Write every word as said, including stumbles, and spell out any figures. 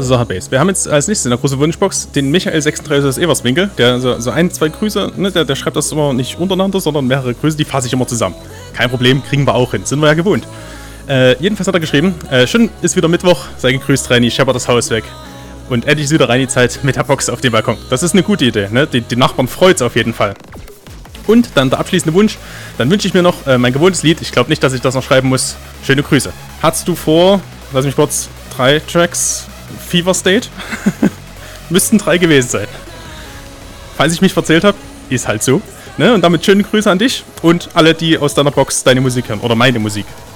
So, Herr Base. Wir haben jetzt als nächstes in der großen Wunschbox den Michael sechsunddreißig aus Everswinkel. Der so, so ein, zwei Grüße, ne, der, der schreibt das immer nicht untereinander, sondern mehrere Grüße, die fasse ich immer zusammen. Kein Problem, kriegen wir auch hin. Sind wir ja gewohnt. Äh, jedenfalls hat er geschrieben, äh, schön ist wieder Mittwoch, sei gegrüßt, Reini, scheppert das Haus weg. Und endlich ist wieder Reini-Zeit mit der Box auf dem Balkon. Das ist eine gute Idee, ne? Die, die Nachbarn freut es auf jeden Fall. Und dann der abschließende Wunsch, dann wünsche ich mir noch äh, mein gewohntes Lied. Ich glaube nicht, dass ich das noch schreiben muss. Schöne Grüße. Hast du vor, lass mich kurz, drei Tracks Fever State? Müssten drei gewesen sein. Falls ich mich verzählt habe, ist halt so. Ne? Und damit schöne Grüße an dich und alle, die aus deiner Box deine Musik hören. Oder meine Musik.